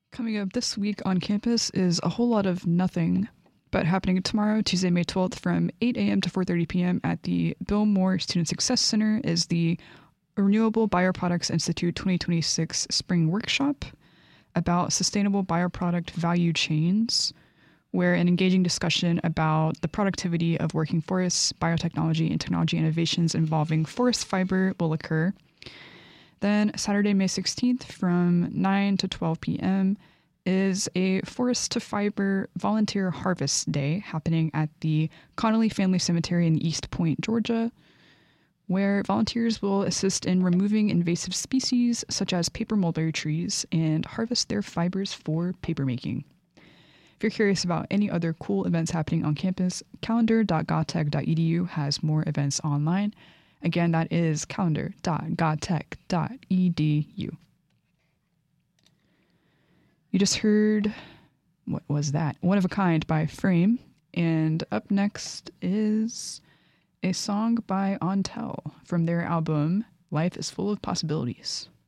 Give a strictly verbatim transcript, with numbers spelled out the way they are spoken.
Coming up this week on campus is a whole lot of nothing, but happening tomorrow, Tuesday, May twelfth, from eight a.m. to four thirty p.m. at the Bill Moore Student Success Center is the Renewable Bioproducts Institute twenty twenty-six Spring Workshop about sustainable bioproduct value chains, where an engaging discussion about the productivity of working forests, biotechnology, and technology innovations involving forest fiber will occur. Then Saturday, May sixteenth from nine to twelve p.m. is a Forest to Fiber Volunteer Harvest Day happening at the Connolly Family Cemetery in East Point, Georgia, where volunteers will assist in removing invasive species such as paper mulberry trees and harvest their fibers for papermaking. If you're curious about any other cool events happening on campus, calendar dot gotech dot e d u has more events online. Again, that is calendar dot gotech dot e d u. You just heard, what was that? One of a Kind by Frame. And up next is a song by Ontel from their album Life is Full of Possibilities.